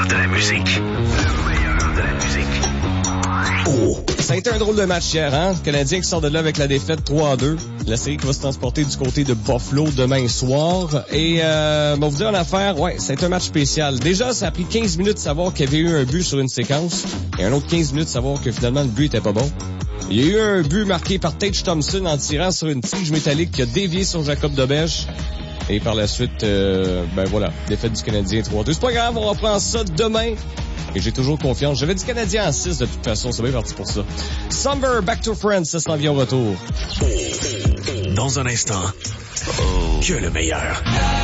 de la musique. Le meilleur de la musique. Oh. Ça a été un drôle de match hier, hein? Le Canadien qui sort de là avec la défaite 3-2. La série qui va se transporter du côté de Buffalo demain soir. Et bon, vous dire une affaire, ouais, ça a été un match spécial. Déjà, ça a pris 15 minutes de savoir qu'il y avait eu un but sur une séquence. Et un autre 15 minutes de savoir que finalement le but était pas bon. Il y a eu un but marqué par Tage Thompson en tirant sur une tige métallique qui a dévié sur Jacob Dobèche. Et par la suite, ben voilà, défaite du Canadien 3-2. C'est pas grave, on reprend ça demain. Et j'ai toujours confiance. J'avais du Canadien en 6 de toute façon, c'est bien parti pour ça. Summer, Back to Friends, ça s'en vient au retour. Dans un instant, que le meilleur.